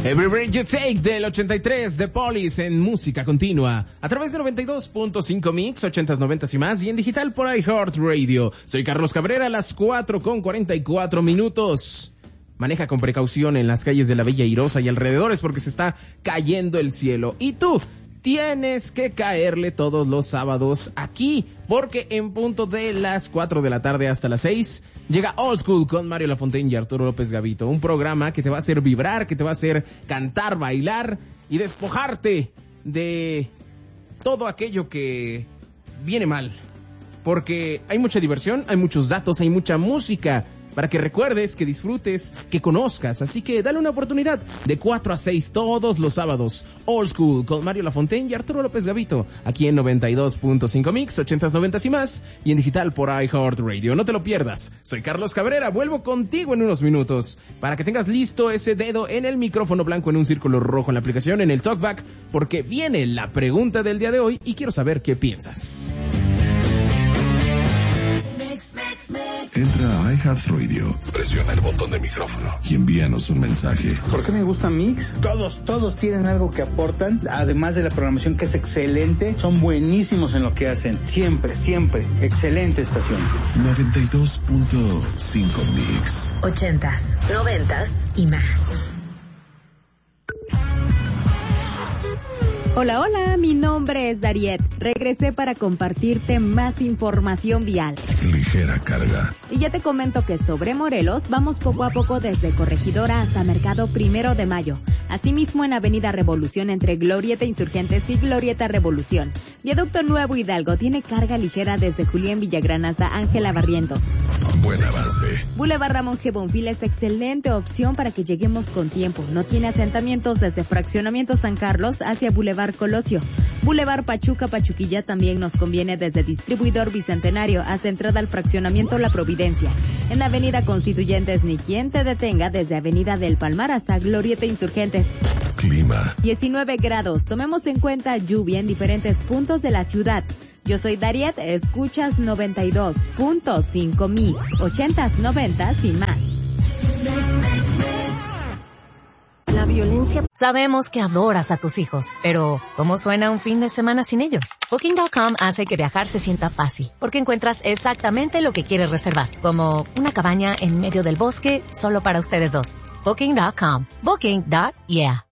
Every Breath You Take del 83 de Police en música continua a través de 92.5 Mix, 80s, 90s y más, y en digital por iHeartRadio. Soy Carlos Cabrera, a las 4:44. Maneja con precaución en las calles de la Bella Airosa y alrededores porque se está cayendo el cielo. Y tú tienes que caerle todos los sábados aquí, porque en punto de las 4 de la tarde hasta las 6 llega Old School con Mario Lafontaine y Arturo López Gavito. Un programa que te va a hacer vibrar, que te va a hacer cantar, bailar y despojarte de todo aquello que viene mal. Porque hay mucha diversión, hay muchos datos, hay mucha música para que recuerdes, que disfrutes, que conozcas. Así que dale una oportunidad de 4 a 6 todos los sábados. Old School con Mario Lafontaine y Arturo López Gavito. Aquí en 92.5 Mix, 80s, 90s y más. Y en digital por iHeartRadio. No te lo pierdas. Soy Carlos Cabrera. Vuelvo contigo en unos minutos para que tengas listo ese dedo en el micrófono blanco en un círculo rojo en la aplicación, en el TalkBack, porque viene la pregunta del día de hoy y quiero saber qué piensas. Entra a iHeartRadio, presiona el botón de micrófono y envíanos un mensaje. ¿Por qué me gusta Mix? Todos tienen algo que aportan, además de la programación que es excelente, son buenísimos en lo que hacen. Siempre, excelente estación. 92.5 Mix. 80s, 90s y más. Hola, mi nombre es Dariet. Regresé para compartirte más información vial. Ligera carga. Y ya te comento que sobre Morelos vamos poco a poco desde Corregidora hasta Mercado 1 de Mayo. Asimismo en Avenida Revolución entre Glorieta Insurgentes y Glorieta Revolución. Viaducto Nuevo Hidalgo tiene carga ligera desde Julián Villagrán hasta Ángela Barrientos. Buen avance. Boulevard Ramón G. Bonfil es excelente opción para que lleguemos con tiempo. No tiene asentamientos desde Fraccionamiento San Carlos hacia Boulevard Colosio. Boulevard Pachuquilla también nos conviene desde Distribuidor Bicentenario hasta entrada al Fraccionamiento La Providencia. En Avenida Constituyentes ni quien te detenga desde Avenida del Palmar hasta Glorieta Insurgentes. Clima. 19 grados. Tomemos en cuenta lluvia en diferentes puntos de la ciudad. Yo soy Dariet, escuchas 92.5 Mix, 80s, 90s y más. La violencia. Sabemos que adoras a tus hijos, pero ¿cómo suena un fin de semana sin ellos? Booking.com hace que viajar se sienta fácil, porque encuentras exactamente lo que quieres reservar, como una cabaña en medio del bosque solo para ustedes dos. Booking.com. Booking.yeah.